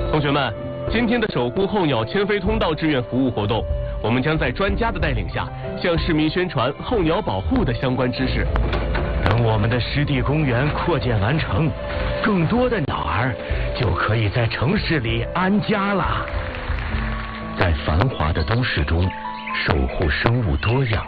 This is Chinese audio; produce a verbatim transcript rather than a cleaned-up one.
同学们，今天的守护候鸟迁飞通道志愿服务活动，我们将在专家的带领下，向市民宣传候鸟保护的相关知识。 等我们的湿地公园扩建完成，更多的鸟儿就可以在城市里安家了。在繁华的都市中，守护生物多样，